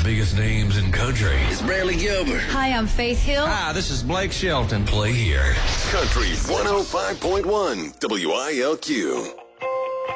biggest names in country. It's Bradley Gilbert. Hi, I'm Faith Hill. Hi, this is Blake Shelton. Play here. Country 105.1 WILQ.